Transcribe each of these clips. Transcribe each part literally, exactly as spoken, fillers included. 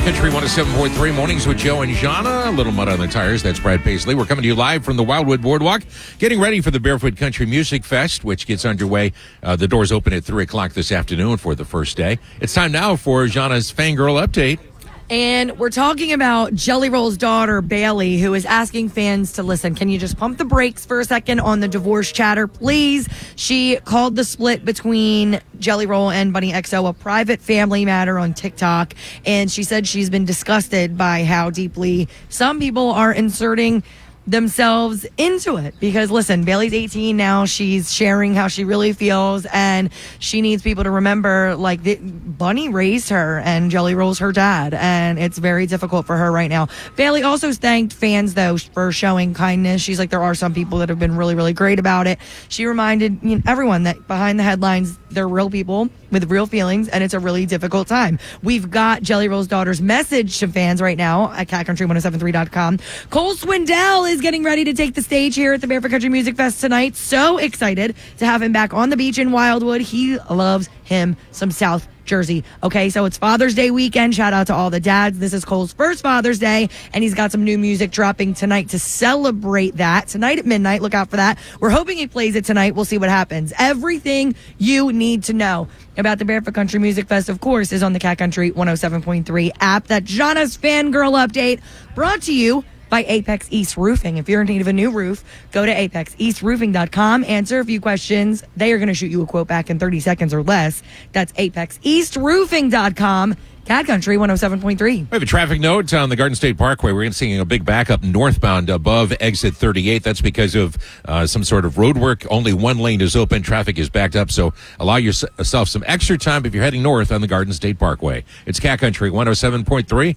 Country one oh seven point three, mornings with Joe and Jana. A little mud on the tires. That's Brad Paisley. We're coming to you live from the Wildwood Boardwalk, getting ready for the Barefoot Country Music Fest, which gets underway. Uh, the doors open at three o'clock this afternoon for the first day. It's time now for Jana's Fangirl Update. And we're talking about Jelly Roll's daughter, Bailey, who is asking fans to listen. Can you just pump the brakes for a second on the divorce chatter, please? She called the split between Jelly Roll and Bunny X O a private family matter on TikTok. And she said she's been disgusted by how deeply some people are inserting themselves into it. Because listen, Bailey's eighteen now. She's sharing how she really feels, and she needs people to remember, like, the, Bunny raised her and Jelly Roll's her dad, and it's very difficult for her right now. Bailey also thanked fans, though, for showing kindness. She's like, there are some people that have been really, really great about it. She reminded you know, everyone that behind the headlines, they're real people with real feelings, and it's a really difficult time. We've got Jelly Roll's daughter's message to fans right now at cat country ten seventy-three dot com. Cole Swindell is getting ready to take the stage here at the Barefoot Country Music Fest tonight. So excited to have him back on the beach in Wildwood. He loves him some South Jersey. Okay, so it's Father's Day weekend. Shout out to all the dads. This is Cole's first Father's Day, and he's got some new music dropping tonight to celebrate that. Tonight at midnight, look out for that. We're hoping he plays it tonight. We'll see what happens. Everything you need to know about the Barefoot Country Music Fest, of course, is on the Cat Country one oh seven point three app. That's Jana's Fangirl Update, brought to you by Apex East Roofing. If you're in need of a new roof, go to apex east roofing dot com, answer a few questions. They are going to shoot you a quote back in thirty seconds or less. That's apex east roofing dot com. Cat Country one oh seven point three. We have a traffic note on the Garden State Parkway. We're seeing a big backup northbound above exit thirty-eight. That's because of uh, some sort of road work. Only one lane is open. Traffic is backed up, so allow yourself some extra time if you're heading north on the Garden State Parkway. It's Cat Country one oh seven point three.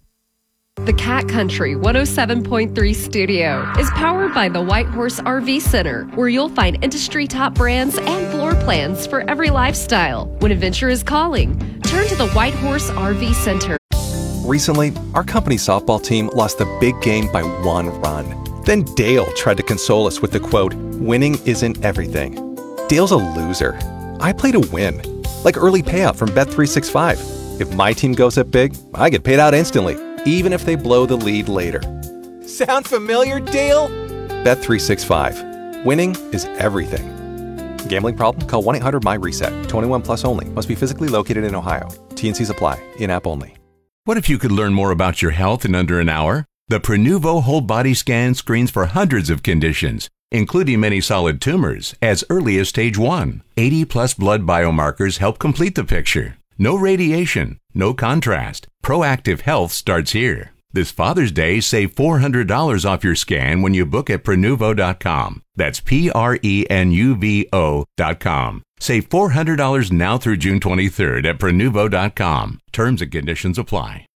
The Cat Country one oh seven point three studio is powered by the White Horse R V Center, where you'll find industry top brands and floor plans for every lifestyle. When adventure is calling, turn to the White Horse R V Center. Recently, our company softball team lost the big game by one run. Then Dale tried to console us with the quote, "Winning isn't everything." Dale's a loser. I play to win, like early payout from Bet three sixty-five. If my team goes up big, I get paid out instantly, even if they blow the lead later. Sound familiar, Dale? Bet three sixty-five. Winning is everything. Gambling problem? Call one eight hundred M Y reset. twenty-one plus only. Must be physically located in Ohio. T and Cs apply. In-app only. What if you could learn more about your health in under an hour? The Prenuvo Whole Body Scan screens for hundreds of conditions, including many solid tumors, as early as stage one. eighty plus blood biomarkers help complete the picture. No radiation, no contrast. Proactive health starts here. This Father's Day, save four hundred dollars off your scan when you book at Prenuvo dot com. That's P R E N U V O dot com. Save four hundred dollars now through June twenty-third at Prenuvo dot com. Terms and conditions apply.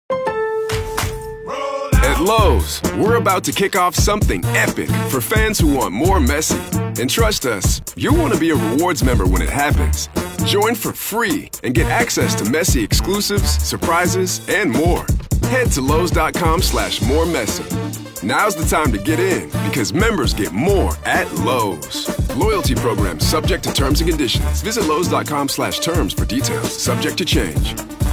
At Lowe's, we're about to kick off something epic for fans who want more Messi. And trust us, you'll want to be a rewards member when it happens. Join for free and get access to Messi exclusives, surprises, and more. Head to Lowe's dot com slash more Messi. Now's the time to get in, because members get more at Lowe's. Loyalty program subject to terms and conditions. Visit Lowe's dot com slash terms for details. Subject to change.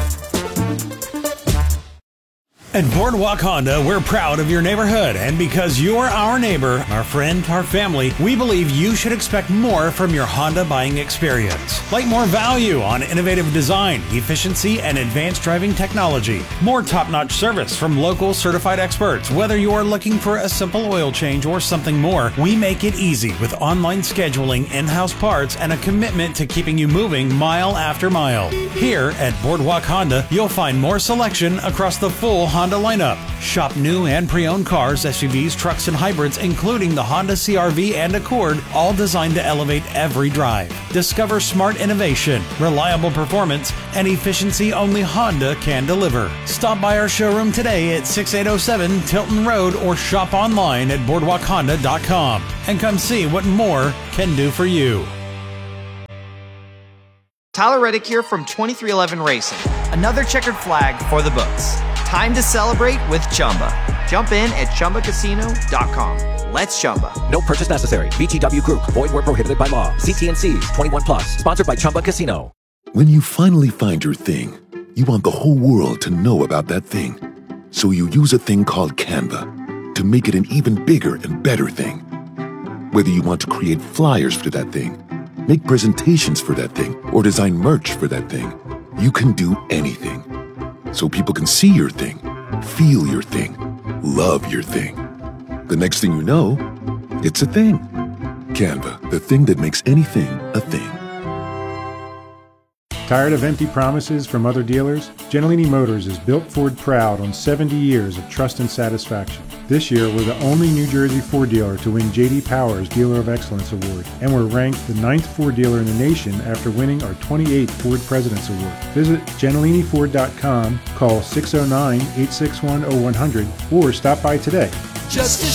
At Boardwalk Honda, we're proud of your neighborhood, and because you're our neighbor, our friend, our family, we believe you should expect more from your Honda buying experience. Like more value on innovative design, efficiency, and advanced driving technology. More top-notch service from local certified experts. Whether you are looking for a simple oil change or something more, we make it easy with online scheduling, in-house parts, and a commitment to keeping you moving mile after mile. Here at Boardwalk Honda, you'll find more selection across the full Honda lineup. Shop new and pre-owned cars, S U Vs, trucks, and hybrids, including the Honda C R V and Accord, all designed to elevate every drive. Discover smart innovation, reliable performance, and efficiency only Honda can deliver. Stop by our showroom today at sixty-eight oh seven Tilton Road or shop online at boardwalk honda dot com and come see what more can do for you. Tyler Reddick here from twenty-three eleven Racing. Another checkered flag for the books. Time to celebrate with Chumba. Jump in at chumba casino dot com. Let's Chumba. No purchase necessary. V G W Group. Void where prohibited by law. See T and C's. twenty-one plus. Sponsored by Chumba Casino. When you finally find your thing, You want the whole world to know about that thing. So you use a thing called Canva to make it an even bigger and better thing. Whether you want to create flyers for that thing, make presentations for that thing, or design merch for that thing, you can do anything. So people can see your thing, feel your thing, love your thing. The next thing you know, it's a thing. Canva, the thing that makes anything a thing. Tired of empty promises from other dealers? Gentilini Motors is built Ford proud on seventy years of trust and satisfaction. This year, we're the only New Jersey Ford dealer to win J D Power's Dealer of Excellence Award, and we're ranked the ninth Ford dealer in the nation after winning our twenty-eighth Ford President's Award. Visit Gentilini Ford dot com, call six oh nine, eight six one, oh one hundred, or stop by today. Just a